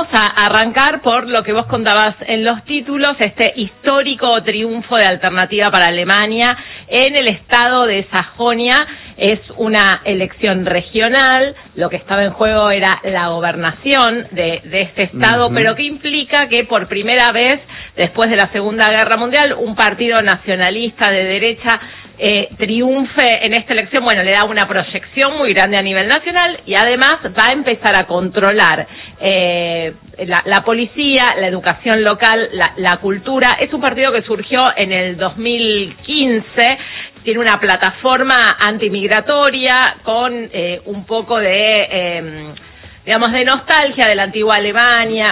a arrancar por lo que vos contabas en los títulos, este histórico triunfo de Alternativa para Alemania en el estado de Sajonia. Es una elección regional, lo que estaba en juego era la gobernación de este estado, pero que implica que por primera vez, después de la Segunda Guerra Mundial, un partido nacionalista de derecha triunfe en esta elección. Bueno, le da una proyección muy grande a nivel nacional y además va a empezar a controlar la policía, la educación local, la cultura. Es un partido que surgió en el 2015, tiene una plataforma antimigratoria con un poco de digamos, de nostalgia de la antigua Alemania,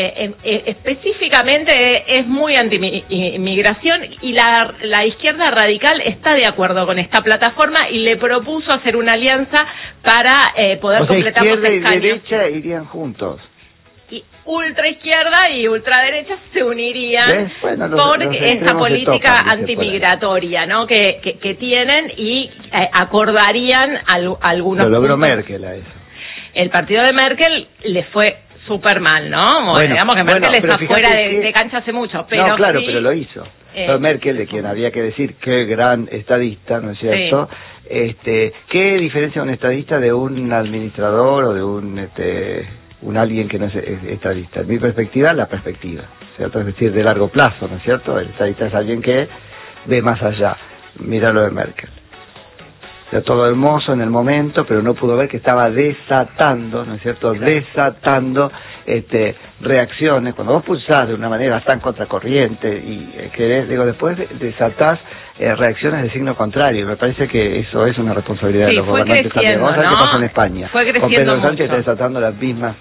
específicamente es muy anti-inmigración y la izquierda radical está de acuerdo con esta plataforma y le propuso hacer una alianza para poder completar los escaños. Izquierda y derecha irían juntos. Y ultraizquierda y ultraderecha se unirían por esta política antimigratoria, ¿no? que tienen y acordarían algunos. Lo logró Merkel a eso. El partido de Merkel le fue súper mal, ¿no? Bueno, digamos que Merkel está fuera de cancha hace mucho, pero no, claro, sí, pero lo hizo. Pero Merkel, de quien había que decir qué gran estadista, ¿no es cierto? Sí. ¿Qué diferencia un estadista de un administrador o de un alguien que no es estadista? En mi perspectiva, la perspectiva, ¿cierto? Es decir, de largo plazo, ¿no es cierto? El estadista es alguien que ve más allá. Mira lo de Merkel. Todo hermoso en el momento, pero no pudo ver que estaba desatando, ¿no es cierto? Desatando reacciones. Cuando vos pulsás de una manera tan contracorriente y querés, después desatás reacciones de signo contrario. Me parece que eso es una responsabilidad de los gobernantes también. Vamos a ver qué pasa en España. Fue creciendo con Pedro Sánchez mucho. está desatando las mismas,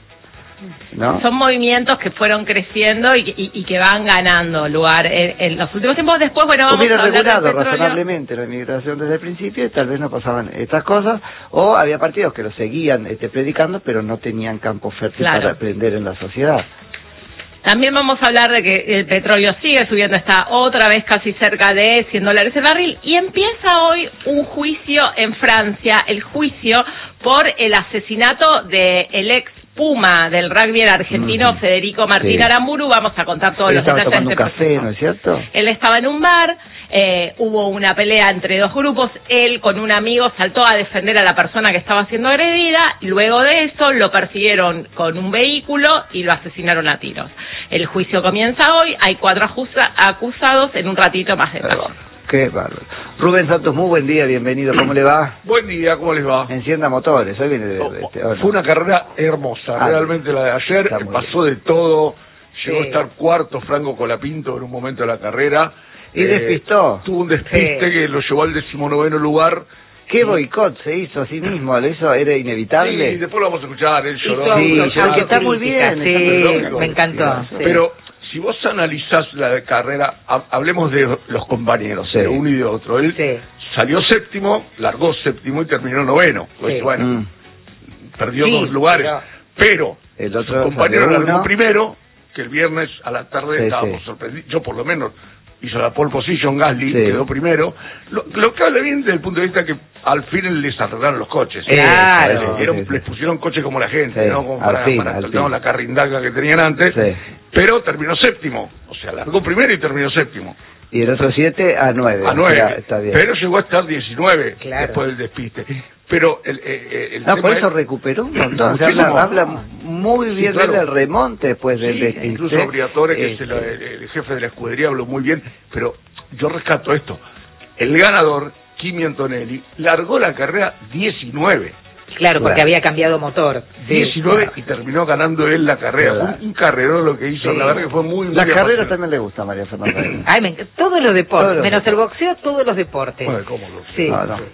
¿no? Son movimientos que fueron creciendo y que van ganando lugar en los últimos tiempos. Después, bueno, vamos hubiera a hablar regulado del petróleo. razonablemente la inmigración desde el principio y tal vez no pasaban estas cosas, o había partidos que lo seguían predicando, pero no tenían campo fértil para aprender en la sociedad. También vamos a hablar de que el petróleo sigue subiendo, está otra vez casi cerca de $100 el barril, y empieza hoy un juicio en Francia, el juicio por el asesinato del ex Puma del rugby argentino, Federico Martín Aramburu. Vamos a contar todos los detalles de este proceso. Café, ¿no es cierto? Él estaba en un bar, hubo una pelea entre dos grupos, él con un amigo saltó a defender a la persona que estaba siendo agredida, luego de eso lo persiguieron con un vehículo y lo asesinaron a tiros. El juicio comienza hoy, hay 4 acusados, en un ratito más de pago. Qué bárbaro. Rubén Santos, muy buen día, bienvenido, ¿cómo le va? Buen día, ¿cómo les va? Encienda motores, hoy viene Fue una carrera hermosa, realmente la de ayer, pasó de todo, llegó a estar cuarto Franco Colapinto en un momento de la carrera. Y despistó. Tuvo un despiste que lo llevó al 19º lugar. ¿Qué boicot se hizo a sí mismo? ¿Eso era inevitable? Sí, después lo vamos a escuchar, él lloró. Sí, que está muy bien. Sí, me encantó. Pero si vos analizás la carrera, hablemos de los compañeros, de uno y de otro. Él salió séptimo, largó séptimo y terminó noveno. Pues bueno, perdió 2 lugares. Pero el otro compañero largó primero, que el viernes a la tarde estábamos sorprendidos. Yo por lo menos hizo la pole position, Gasly quedó primero. Lo que habla bien desde el punto de vista que al fin les arreglaron los coches. Claro. Les pusieron coches como la gente, ¿no? Como para la carrindaca que tenían antes. Pero terminó séptimo. O sea, largó primero y terminó séptimo. Y el otro 7 a 9. A 9. Está bien. Pero llegó a estar 19 después del despiste. Pero el tema por eso recuperó un montón. Habla muy bien del remonte después del despiste. Incluso Briatore, que es el jefe de la escudería, habló muy bien. Pero yo rescato esto. El ganador, Kimi Antonelli, largó la carrera 19. Claro, porque había cambiado motor. 19 y terminó ganando él la carrera. Fue un carrerón lo que hizo, la verdad que fue muy La carrera también le gusta a María Fernanda. Ay, me encanta. Todos los deportes, menos el boxeo, todos los deportes. Bueno, ¿cómo lo sé? Sí.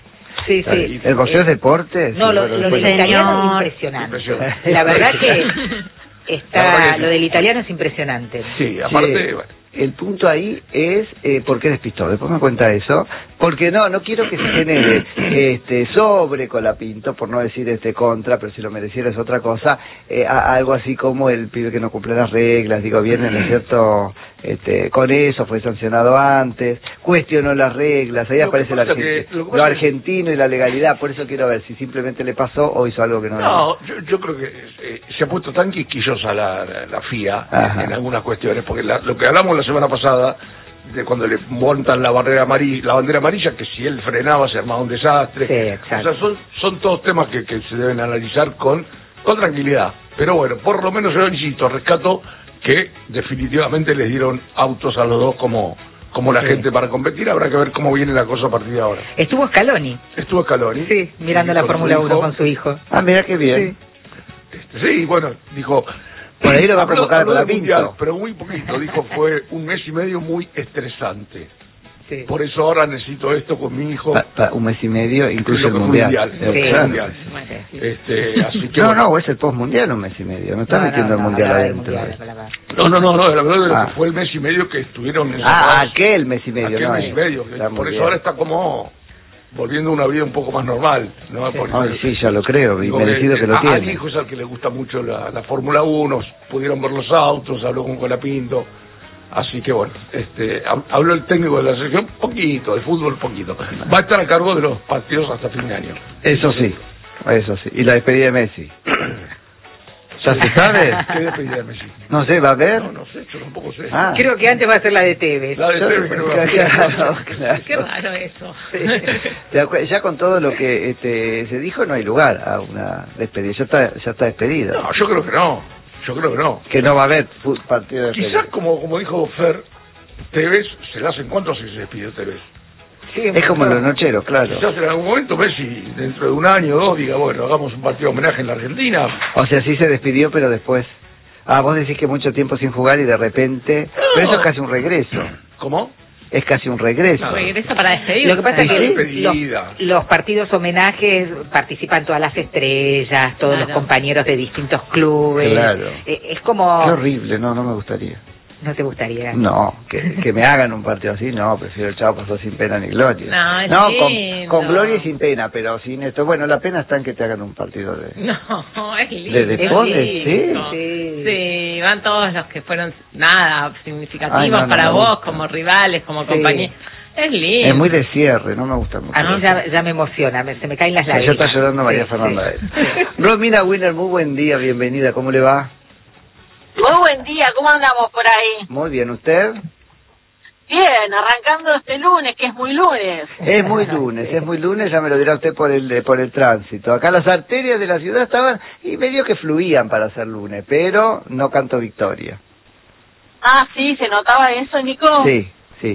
Sí, sí. ¿El boxeo es deporte? No, lo del italiano es impresionante. La verdad que lo del italiano es impresionante. Sí, aparte... El punto ahí es ¿por qué despistó? Después me cuenta eso, porque no quiero que se genere sobre Colapinto, por no decir contra, pero si lo mereciera es otra cosa, algo así como el pibe que no cumple las reglas, digo, viene, ¿no es cierto?, con eso fue sancionado antes, cuestionó las reglas, ahí aparece lo argentino y la legalidad. Por eso quiero ver si simplemente le pasó o hizo algo que no. No, yo creo que se ha puesto tan quisquillosa la FIA en algunas cuestiones, porque lo que hablamos la semana pasada de cuando le montan la bandera amarilla, que si él frenaba se armaba un desastre. Sí, exacto. O sea, son todos temas que se deben analizar con tranquilidad. Pero bueno, por lo menos yo insisto, rescato que definitivamente les dieron autos a los dos como la gente para competir. Habrá que ver cómo viene la cosa a partir de ahora. Estuvo Scaloni. Sí, mirando la Fórmula 1 con su hijo. Ah, mira qué bien. Sí, bueno, dijo... Por ahí lo va a provocar con la Pinto. Pero muy poquito, dijo, fue un mes y medio muy estresante. Sí. Por eso ahora necesito esto con mi hijo. Un mes y medio, incluso el mundial. Mundial. Así que no, es el postmundial un mes y medio. No está metiendo el mundial adentro. No, la verdad es que fue el mes y medio que estuvieron en aquel mes y medio. Aquel mes y medio. Por eso ahora está como volviendo a una vida un poco más normal, ¿no? Sí, ya lo creo, y merecido que lo tiene. Al hijo es al que le gusta mucho la Fórmula 1, pudieron ver los autos, habló con Colapinto, así que bueno, habló el técnico de la selección poquito, de fútbol poquito. Va a estar a cargo de los partidos hasta fin de año. Eso sí. Y la despedida de Messi. ¿Ya se sabe? ¿Qué despedida de Messi? No sé, ¿va a haber? No sé, yo tampoco sé. Creo que antes va a ser la de Tevez. La de Tevez, pero claro. Qué raro eso. Sí. Ya con todo lo que se dijo no hay lugar a una despedida. Ya está despedido. No, yo creo que no. Que no va a haber partido de Quizás como dijo Fer, Tevez se la hacen. ¿Cuánto se despidió Tevez? Sí, es como los nocheros, claro. Quizás en algún momento Messi, dentro de un año o dos, diga, bueno, hagamos un partido de homenaje en la Argentina. O sea, sí se despidió, pero después... vos decís que mucho tiempo sin jugar y de repente... No. Pero eso es casi un regreso. ¿Cómo? Es casi un regreso. No. Regreso para despedir. Lo que pasa es que los partidos homenajes participan todas las estrellas, todos los compañeros de distintos clubes. Claro. Es como... Qué horrible, no me gustaría. ¿No te gustaría? No, que me hagan un partido así, no, prefiero el Chavo pasó sin pena ni gloria. No, con gloria y sin pena, pero sin esto. Bueno, la pena está en que te hagan un partido de... No, es lindo. ¿De deportes? Sí, van todos los que fueron, significativos para vos, como rivales, como compañeros. Es lindo. Es muy de cierre, no me gusta mucho. A mí ya me emociona, se me caen las lágrimas. Yo está llorando María Fernanda. Romina Winner, muy buen día, bienvenida, ¿cómo le va? Muy buen día, ¿cómo andamos por ahí? Muy bien, ¿usted? Bien, arrancando este lunes, que es muy lunes. Es muy lunes, ya me lo dirá usted por el tránsito. Acá las arterias de la ciudad estaban y medio que fluían para ser lunes, pero no canto victoria. Ah, sí, ¿se notaba eso, Nico? Sí.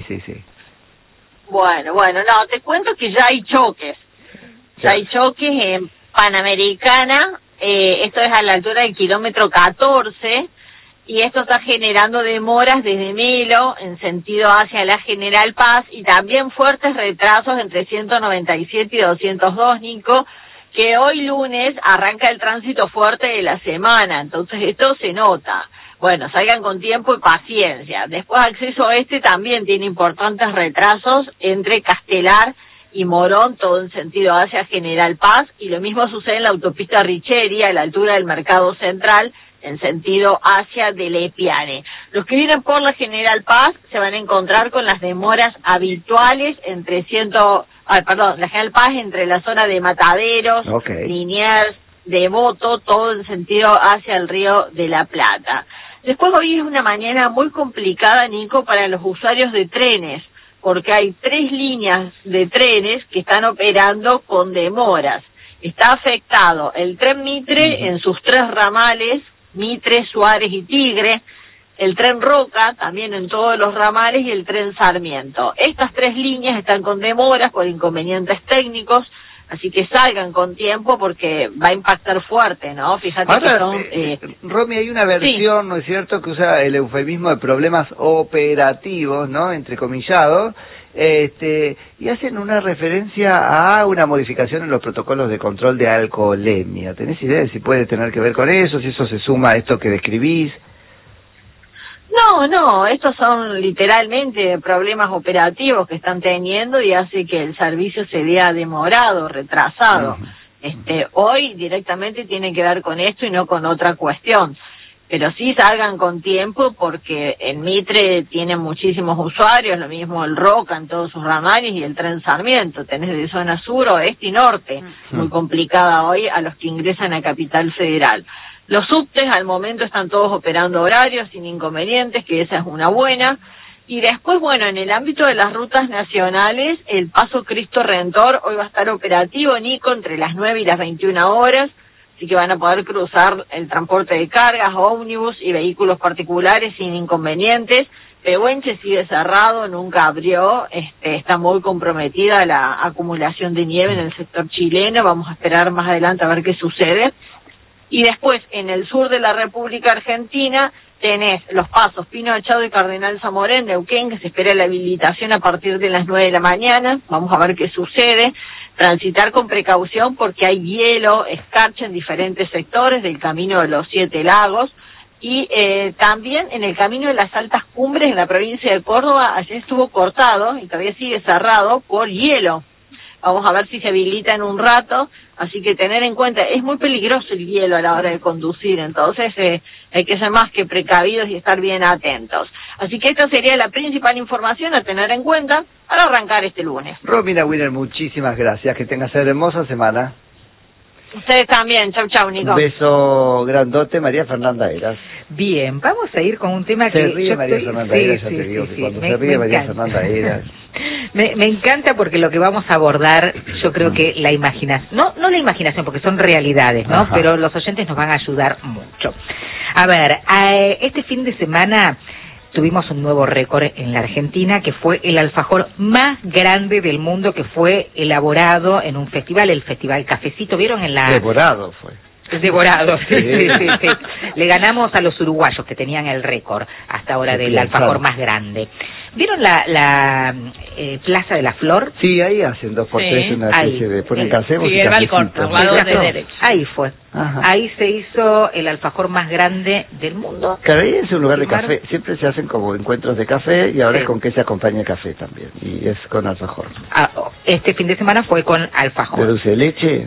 Bueno, no, te cuento que ya hay choques. Ya hay choques en Panamericana, esto es a la altura del kilómetro 14, y esto está generando demoras desde Melo en sentido hacia la General Paz y también fuertes retrasos entre 197 y 202, Nico, que hoy lunes arranca el tránsito fuerte de la semana, entonces esto se nota. Bueno, salgan con tiempo y paciencia. Después acceso oeste también tiene importantes retrasos entre Castelar y Morón, todo en sentido hacia General Paz, y lo mismo sucede en la autopista Richeri a la altura del Mercado Central, en sentido hacia Del Piane. Los que vienen por la General Paz se van a encontrar con las demoras habituales entre la General Paz entre la zona de Mataderos, Liniers, Devoto, todo en sentido hacia el Río de la Plata. Después hoy es una mañana muy complicada, Nico, para los usuarios de trenes, porque hay 3 líneas de trenes que están operando con demoras. Está afectado el tren Mitre en sus 3 ramales, Mitre, Suárez y Tigre, el tren Roca también en todos los ramales y el tren Sarmiento. Estas 3 líneas están con demoras por inconvenientes técnicos, así que salgan con tiempo porque va a impactar fuerte, ¿no? Fíjate ahora, que son... Romy, hay una versión, ¿no es cierto?, que usa el eufemismo de problemas operativos, ¿no?, entrecomillados, y hacen una referencia a una modificación en los protocolos de control de alcoholemia. ¿Tenés idea de si puede tener que ver con eso, si eso se suma a esto que describís? No, estos son literalmente problemas operativos que están teniendo y hace que el servicio se vea demorado, retrasado. Hoy directamente tiene que ver con esto y no con otra cuestión. pero sí salgan con tiempo porque en Mitre tienen muchísimos usuarios, lo mismo el Roca en todos sus ramales y el Tren Sarmiento, tenés de zona sur, oeste y norte, muy complicada hoy a los que ingresan a Capital Federal. Los subtes al momento están todos operando horarios sin inconvenientes, que esa es una buena. Y después, bueno, en el ámbito de las rutas nacionales, el Paso Cristo Redentor hoy va a estar operativo, Nico, entre las 9 y las 21 horas, así que van a poder cruzar el transporte de cargas, ómnibus y vehículos particulares sin inconvenientes. Pehuenche sigue cerrado, nunca abrió, está muy comprometida la acumulación de nieve en el sector chileno, vamos a esperar más adelante a ver qué sucede. Y después, en el sur de la República Argentina, tenés los pasos Pino Achado y Cardenal Zamora en Neuquén, que se espera la habilitación a partir de las 9 de la mañana. Vamos a ver qué sucede. Transitar con precaución porque hay hielo, escarcha en diferentes sectores del Camino de los Siete Lagos. Y también en el Camino de las Altas Cumbres en la provincia de Córdoba, ayer estuvo cortado y todavía sigue cerrado por hielo. Vamos a ver si se habilita en un rato, así que tener en cuenta, es muy peligroso el hielo a la hora de conducir, entonces hay que ser más que precavidos y estar bien atentos. Así que esta sería la principal información a tener en cuenta para arrancar este lunes. Romina Winner, muchísimas gracias, que tengas una hermosa semana. Ustedes también, chau chau, Nico. Un beso grandote, María Fernanda Heras. Bien, vamos a ir con un tema se que... ríe María Fernanda Heras, ya te digo, que cuando se ríe María Fernanda Heras... Me encanta porque lo que vamos a abordar, yo creo que la imaginación, no la imaginación porque son realidades, ¿no? Ajá. Pero los oyentes nos van a ayudar mucho. A ver, este fin de semana tuvimos un nuevo récord en la Argentina, que fue el alfajor más grande del mundo, que fue elaborado en un festival, el Festival Cafecito. ¿Vieron en la...? Devorado fue. Devorado, sí. Le ganamos a los uruguayos que tenían el récord hasta ahora del alfajor más grande. ¿Vieron la Plaza de la Flor? Sí, ahí hacen 2x3 una especie de... ponen casemos y cafecitos. Ahí fue. Ajá. Ahí se hizo el alfajor más grande del mundo. Claro, ahí es un lugar de café. Siempre se hacen como encuentros de café y ahora es con que se acompaña el café también. Y es con alfajor. Este fin de semana fue con alfajor. ¿De dulce de leche?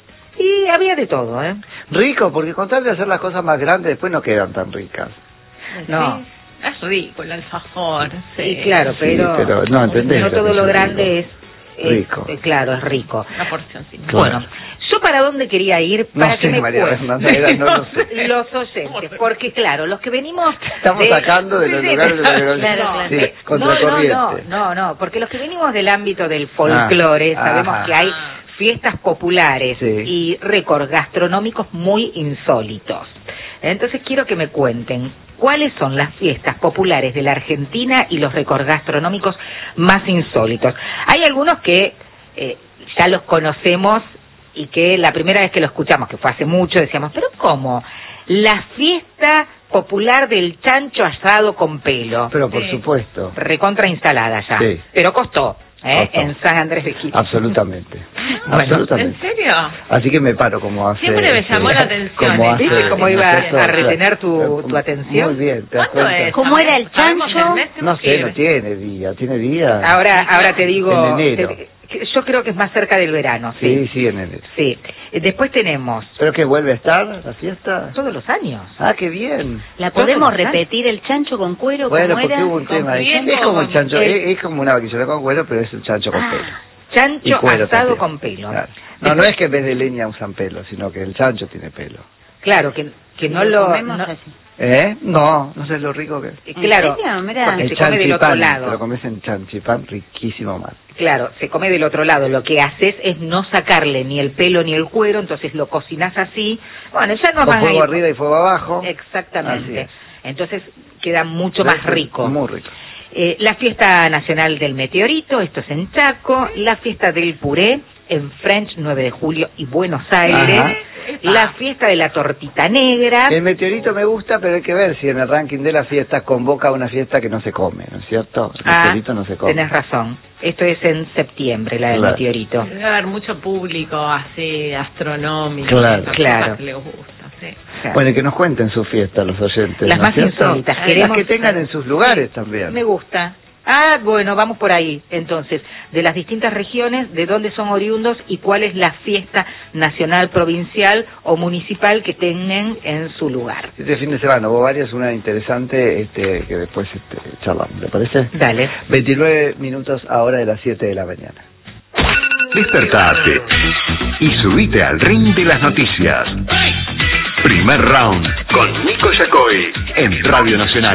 Y había de todo, ¿eh? Rico, porque con tal de hacer las cosas más grandes después no quedan tan ricas. No. Sí, es rico el alfajor. Sí, claro, pero no, ¿entendés? No todo lo grande es rico. Claro, es rico. Una porción, sí. Claro. Bueno, ¿yo para dónde quería ir? Para no que sé, me María Fernanda Heras, no lo sé. Los oyentes, porque claro, los que venimos... Estamos sacando de los lugares de la claro. Sí, contracorriente. No, porque los que venimos del ámbito del folclore, sabemos que hay fiestas populares y récords gastronómicos muy insólitos. Entonces quiero que me cuenten cuáles son las fiestas populares de la Argentina y los récords gastronómicos más insólitos. Hay algunos que ya los conocemos y que la primera vez que lo escuchamos, que fue hace mucho, decíamos, ¿pero cómo? La fiesta popular del chancho asado con pelo. Pero por supuesto. Recontra instalada ya. Sí. Pero costó. En San Andrés de Giles. Absolutamente. Bueno, absolutamente. ¿En serio? Así que me paro como hace... Siempre me llamó la atención. ¿Viste cómo iba a retener tu atención? Muy bien. ¿Cuándo es? ¿Cómo era el chancho? No sé, no tiene día. ¿Tiene día? Ahora te digo... En enero. Yo creo que es más cerca del verano. Sí, en enero. Sí. Después tenemos... ¿Pero que vuelve a estar la fiesta? Todos los años. Ah, qué bien. ¿La podemos repetir el chancho con cuero? Bueno, como porque era? hubo un tema ahí. Es como el chancho, es como una vaquillona con cuero, pero es un chancho con pelo. Chancho asado también. con pelo. Claro. No es que en vez de leña usan pelo, sino que el chancho tiene pelo. Claro, que no lo... No sé lo rico que es. Claro, porque se come del otro lado. Te lo comes en chanchipán, riquísimo más. Claro, se come del otro lado. Lo que haces es no sacarle ni el pelo ni el cuero, entonces lo cocinas así. Bueno, ya no con fuego arriba y fuego abajo. Exactamente. Entonces queda mucho más rico. Muy rico. La fiesta nacional del meteorito, esto es en Chaco. La fiesta del puré en French, 9 de julio y Buenos Aires. Ajá. La fiesta de la tortita negra. El meteorito me gusta, pero hay que ver si en el ranking de las fiestas convoca una fiesta que no se come, ¿no es cierto? El meteorito no se come. Tenés razón. Esto es en septiembre, la del meteorito. Debe haber mucho público así, astronómico. Claro. Que les gusta, sí. Bueno, y que nos cuenten su fiesta los oyentes. Las ¿no más es cierto? insólitas. Las que tengan en sus lugares también. Me gusta. Ah, bueno, vamos por ahí. Entonces, de las distintas regiones, de dónde son oriundos y cuál es la fiesta nacional, provincial o municipal que tengan en su lugar. Este fin de semana hubo varias, una interesante que después charlamos, ¿le parece? Dale. 29 minutos ahora de las 7 de la mañana. Despertate y subite al ring de las noticias. Primer round con Nico Yacoy en Radio Nacional.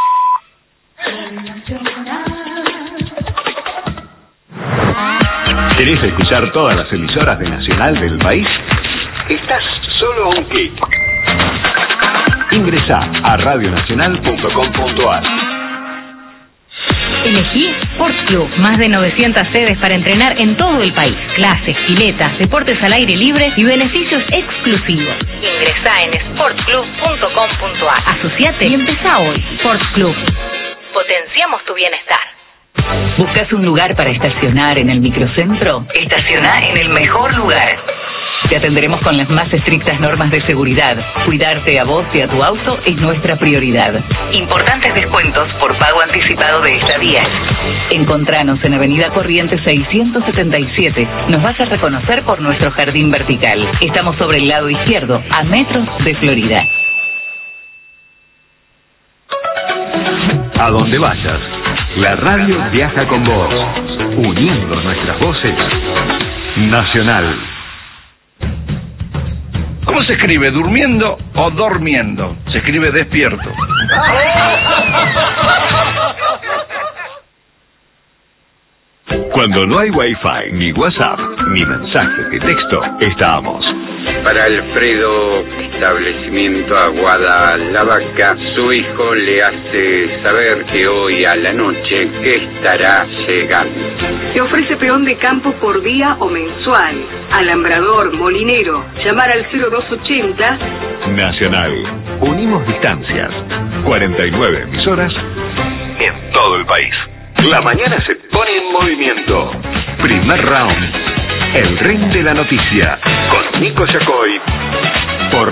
¿Querés escuchar todas las emisoras de Nacional del país? Estás solo a un clic. Ingresá a radionacional.com.ar. Elegí Sports Club, más de 900 sedes para entrenar en todo el país. Clases, piletas, deportes al aire libre y beneficios exclusivos. Ingresá en sportsclub.com.ar. Asociate y empezá hoy. Sports Club. Potenciamos tu bienestar. ¿Buscas un lugar para estacionar en el microcentro? Estacioná en el mejor lugar. Te atenderemos con las más estrictas normas de seguridad. Cuidarte a vos y a tu auto es nuestra prioridad. Importantes descuentos por pago anticipado de estadías. Encontranos en Avenida Corrientes 677. Nos vas a reconocer por nuestro jardín vertical. Estamos sobre el lado izquierdo, a metros de Florida. A donde vayas, la radio viaja con vos, uniendo nuestras voces. Nacional. ¿Cómo se escribe? ¿Durmiendo o dormiendo? Se escribe despierto. Cuando no hay Wi-Fi, ni WhatsApp, ni mensaje de texto, estamos. Para Alfredo, establecimiento Aguada La Vaca, su hijo le hace saber que hoy a la noche estará llegando. Se ofrece peón de campo por día o mensual. Alambrador, molinero, llamar al 0280. Nacional. Unimos distancias. 49 emisoras en todo el país. La mañana se pone en movimiento. Primer round. El ring de la noticia. Con Nico Yacoy